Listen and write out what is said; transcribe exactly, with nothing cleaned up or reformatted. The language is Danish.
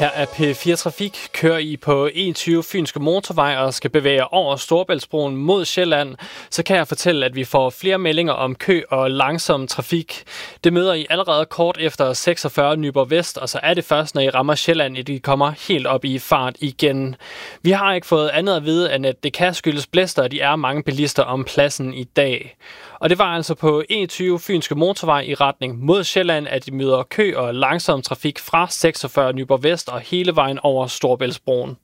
Her er P fire Trafik. Kører I på E tyve Fynske Motorvej og skal bevæge over Storebæltsbroen mod Sjælland, så kan jeg fortælle, at vi får flere meldinger om kø og langsom trafik. Det møder I allerede kort efter seksogfyrre Nyborg Vest, og så er det først, når I rammer Sjælland, at I kommer helt op i fart igen. Vi har ikke fået andet at vide, end at det kan skyldes blæster, og de er mange bilister om pladsen i dag. Og det var altså på E tyve Fynske Motorvej i retning mod Sjælland, at de møder kø og langsom trafik fra seksogfyrre Nyborg Vest og hele vejen over Storebæltsbroen.